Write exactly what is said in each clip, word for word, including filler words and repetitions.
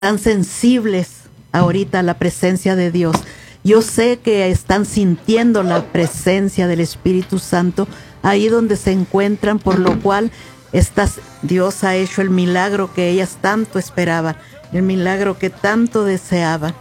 están sensibles ahorita a la presencia de Dios. Yo sé que están sintiendo la presencia del Espíritu Santo ahí donde se encuentran, por lo cual estas, Dios ha hecho el milagro que ellas tanto esperaban, el milagro que tanto deseaban.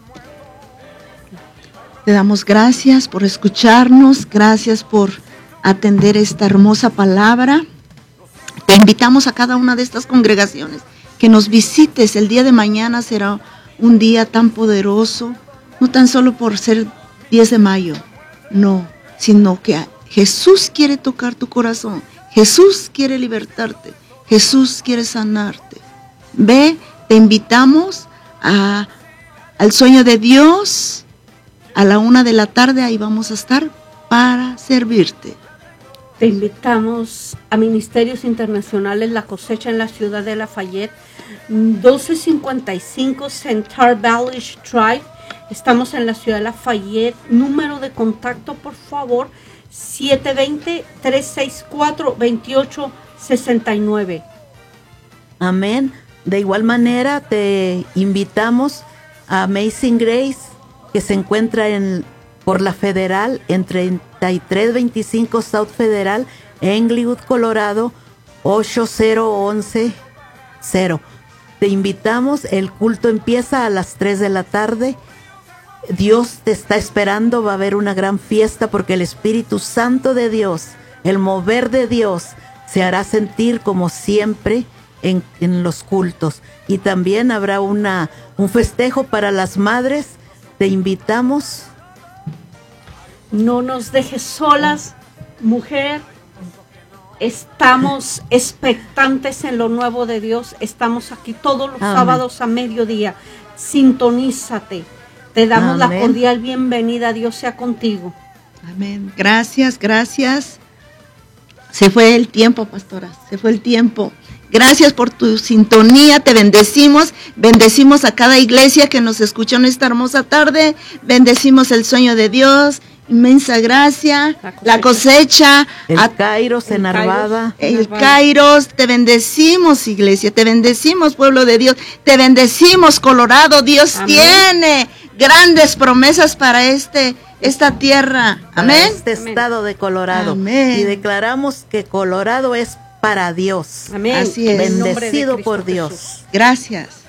Te damos gracias por escucharnos, gracias por atender esta hermosa palabra. Te invitamos a cada una de estas congregaciones que nos visites. El día de mañana será un día tan poderoso, no tan solo por ser diez de mayo, no, sino que Jesús quiere tocar tu corazón, Jesús quiere libertarte, Jesús quiere sanarte. Ve, te invitamos a, al sueño de Dios a la una de la tarde, ahí vamos a estar para servirte. Te invitamos a Ministerios Internacionales La Cosecha en la ciudad de Lafayette, doce cincuenta y cinco Centaur Valley Drive. Estamos en la ciudad de Lafayette. Número de contacto, por favor, siete dos cero, tres seis cuatro, dos ocho seis nueve. Amén. De igual manera, te invitamos a Amazing Grace, que se encuentra en por la Federal, en treinta y tres veinticinco South Federal, Englewood, Colorado, ocho cero once cero. Te invitamos, el culto empieza a las tres de la tarde. Dios te está esperando, va a haber una gran fiesta porque el Espíritu Santo de Dios, el mover de Dios, se hará sentir como siempre en, en los cultos. Y también habrá una, un festejo para las madres. Te invitamos. No nos dejes solas, mujer. Estamos expectantes en lo nuevo de Dios. Estamos aquí todos los Amén. Sábados a mediodía. Sintonízate. Te damos Amén. La cordial bienvenida. Dios sea contigo. Amén. Gracias, gracias. Se fue el tiempo, pastora. Se fue el tiempo. Gracias por tu sintonía, te bendecimos, bendecimos a cada iglesia que nos escuchó en esta hermosa tarde, bendecimos el sueño de Dios, inmensa gracia, la cosecha, la cosecha el a, Kairos en Arvada, el Kairos, te bendecimos iglesia, te bendecimos pueblo de Dios, te bendecimos Colorado, Dios Amén. Tiene grandes promesas para este esta tierra, amén. Este estado de Colorado, amén. Y declaramos que Colorado es para Dios. Amén. Así es. Bendecido por Dios. Jesús. Gracias.